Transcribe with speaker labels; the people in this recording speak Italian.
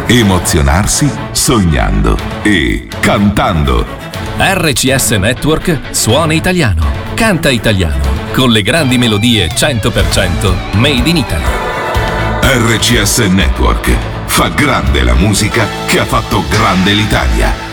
Speaker 1: emozionarsi sognando e cantando.
Speaker 2: RCS Network suona italiano, canta italiano, con le grandi melodie 100% made in Italy.
Speaker 1: RCS Network fa grande la musica che ha fatto grande l'Italia.